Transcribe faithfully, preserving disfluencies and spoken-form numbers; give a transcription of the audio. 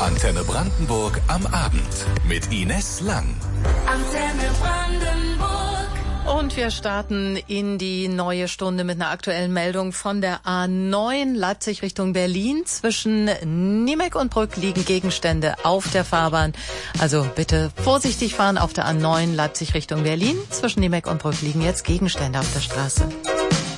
Antenne Brandenburg am Abend mit Ines Lang. Antenne Brandenburg. Und wir starten in die neue Stunde mit einer aktuellen Meldung von der A neun Leipzig Richtung Berlin. Zwischen Niemek und Brück liegen Gegenstände auf der Fahrbahn. Also bitte vorsichtig fahren auf der A neun Leipzig Richtung Berlin. Zwischen Niemek und Brück liegen jetzt Gegenstände auf der Straße.